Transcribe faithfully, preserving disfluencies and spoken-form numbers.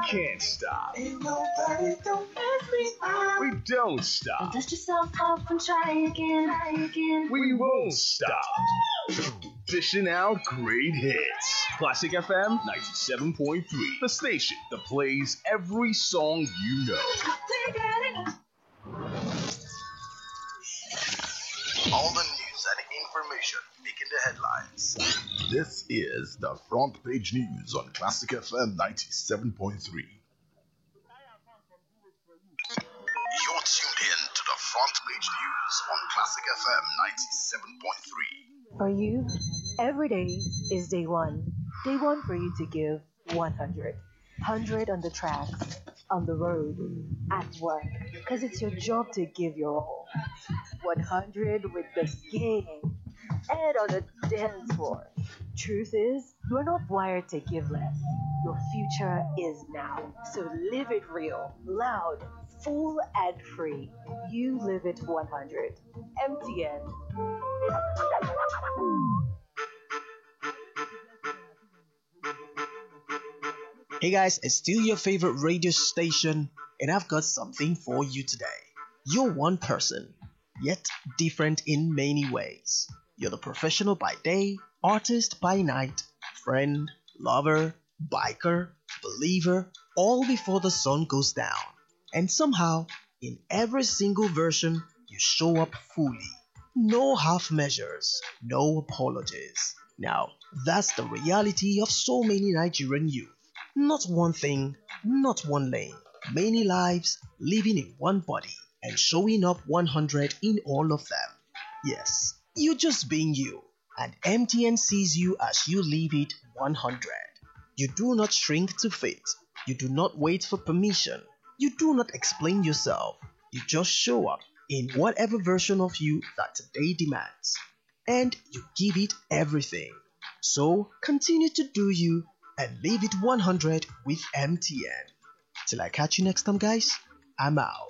can't stop. Ain't nobody don't ask me out. We don't stop. Dust yourself off and try again, try again. We won't stop. Dishing out great hits. Classic F M ninety-seven point three. The station that plays every song you know. All the news and information making the headlines. This is the Front Page News on Classic F M ninety-seven point three. You're tuned in to the Front Page News on Classic F M ninety-seven point three. For you, every day is day one. Day one for you to give one hundred. one hundred on the tracks, on the road, at work. Because it's your job to give your all. one hundred with the gang. And on the dance floor. Truth is, you're not wired to give less. Your future is now. So live it real, loud, full and free. You live it one hundred. M T N. Hey guys, it's still your favorite radio station, and I've got something for you today. You're one person, yet different in many ways. You're the professional by day, artist by night, friend, lover, biker, believer, all before the sun goes down. And somehow, in every single version, you show up fully. No half measures, no apologies. Now, that's the reality of so many Nigerian youth. Not one thing, not one lane. Many lives living in one body and showing up one hundred in all of them. Yes, you're just being you, and M T N sees you as you live it one hundred. You do not shrink to fit. You do not wait for permission. You do not explain yourself. You just show up in whatever version of you that today demands. And you give it everything. So continue to do you and leave it one hundred with M T N. Till I catch you next time, guys, I'm out.